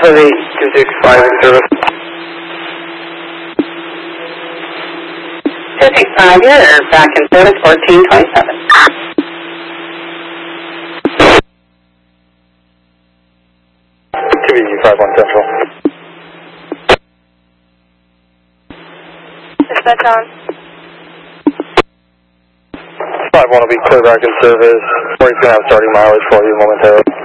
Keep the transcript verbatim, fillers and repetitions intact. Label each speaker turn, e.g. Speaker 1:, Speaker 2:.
Speaker 1: For the two six five in service.
Speaker 2: two six five, you're back in service, fourteen twenty-seven.
Speaker 1: two B five one Central.
Speaker 2: Dispatch on.
Speaker 1: five one will be clear back in service. Or he's going to have starting mileage for you momentarily.